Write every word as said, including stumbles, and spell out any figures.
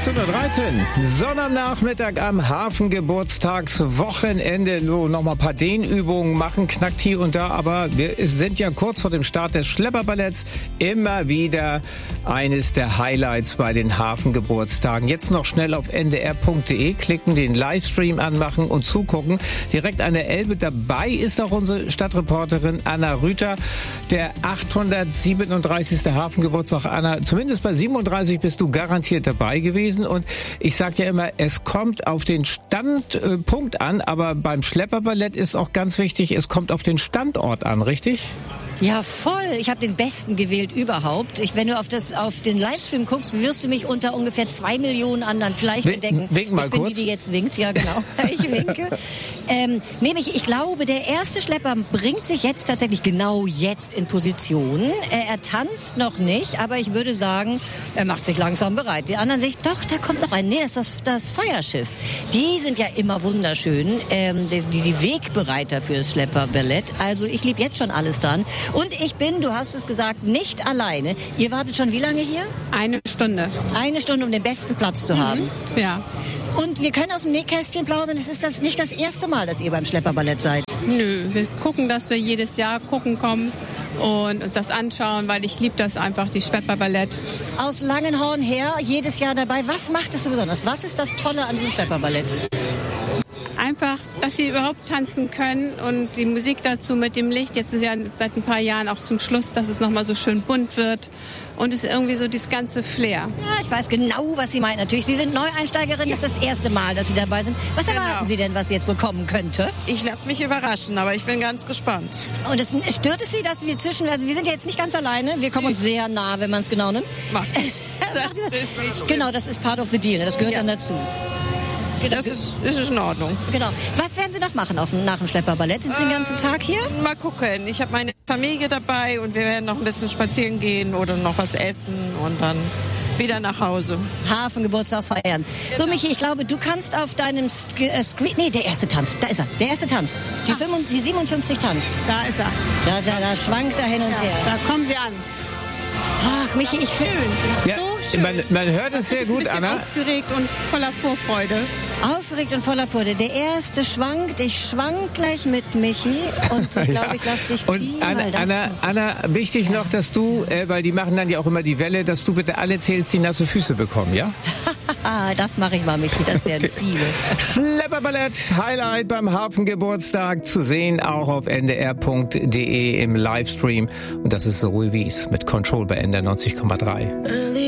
achtzehn Uhr dreizehn. Sonnabendnachmittag am Hafengeburtstagswochenende. So, noch mal ein paar Dehnübungen machen, knackt hier und da. Aber wir sind ja kurz vor dem Start des Schlepperballetts. Immer wieder eines der Highlights bei den Hafengeburtstagen. Jetzt noch schnell auf n d r punkt d e klicken, den Livestream anmachen und zugucken. Direkt an der Elbe dabei ist auch unsere Stadtreporterin Anna Rüther. Der achthundertsiebenunddreißigste Hafengeburtstag. Anna, zumindest bei siebenunddreißig bist du garantiert dabei gewesen. Und ich sage ja immer, es kommt auf den Standpunkt an, aber beim Schlepperballett ist auch ganz wichtig, es kommt auf den Standort an, richtig? Ja, voll. Ich habe den besten gewählt überhaupt. Ich, wenn du auf, das, auf den Livestream guckst, wirst du mich unter ungefähr zwei Millionen anderen vielleicht Wink, entdecken. Wink mal ich bin kurz. die, die jetzt winkt. Ja, genau. Ich winke. ähm, nämlich, ich glaube, der erste Schlepper bringt sich jetzt tatsächlich genau jetzt in Position. Äh, er tanzt noch nicht, aber ich würde sagen, er macht sich langsam bereit. Die anderen sich, doch, da kommt noch ein. Nee, das ist das, das Feuerschiff. Die sind ja immer wunderschön. Ähm, die, die Wegbereiter fürs Schlepperballett. Also ich liebe jetzt schon alles dran. Und ich bin, du hast es gesagt, nicht alleine. Ihr wartet schon wie lange hier? Eine Stunde. Eine Stunde, um den besten Platz zu haben. Mhm. Ja. Und wir können aus dem Nähkästchen plaudern. Es ist das nicht das erste Mal, dass ihr beim Schlepperballett seid. Nö, wir gucken, dass wir jedes Jahr gucken kommen und uns das anschauen, weil ich liebe das einfach, die Schlepperballett. Aus Langenhorn her, jedes Jahr dabei. Was macht es so besonders? Was ist das Tolle an diesem Schlepperballett? Einfach, dass sie überhaupt tanzen können und die Musik dazu mit dem Licht. Jetzt ist ja seit ein paar Jahren auch zum Schluss, dass es nochmal so schön bunt wird. Und es ist irgendwie so dieses ganze Flair. Ja, ich weiß genau, was Sie meinen. Natürlich, Sie sind Neueinsteigerin, ja. Das ist das erste Mal, dass Sie dabei sind. Was genau. erwarten Sie denn, was jetzt wohl kommen könnte? Ich lasse mich überraschen, aber ich bin ganz gespannt. Und es, stört es Sie, dass wir zwischen, also wir sind ja jetzt nicht ganz alleine, wir kommen uns sehr nah, wenn man es genau nimmt. Macht nichts. Das ist nicht schlimm. Genau, das ist part of the deal, das gehört ja. dann dazu. Das ist, das ist in Ordnung. Genau. Was werden Sie noch machen auf, nach dem Schlepperballett? Sind Sie den ganzen Tag hier? Mal gucken. Ich habe meine Familie dabei und wir werden noch ein bisschen spazieren gehen oder noch was essen und dann wieder nach Hause. Hafengeburtstag feiern. Genau. So, Michi, ich glaube, du kannst auf deinem Sk- äh, Screen... Nee, der erste Tanz. Da ist er. Der erste Tanz. Die, ah. fünfund- die siebenundfünfzig tanzt. Da ist er. Da, da, da schwankt er hin und ja, her. Da kommen sie an. Ach, Michi, ich fühle... Ja, so schön. Man, man hört es sehr gut, Anna. Aufgeregt und voller Vorfreude. Aufgeregt und voller Freude. Der erste schwankt, ich schwank gleich mit Michi und ich glaube, ja. ich lass dich ziehen. Und Anna, Anna, Anna, wichtig noch, dass du, äh, weil die machen dann ja auch immer die Welle, dass du bitte alle zählst, die nasse Füße bekommen, ja? Das mache ich mal, Michi, das werden okay. viele. Schlepperballett, Highlight beim Hafengeburtstag, zu sehen auch auf n d r punkt d e im Livestream. Und das ist Zoe Wies mit Control bei N D R neunzig Komma drei.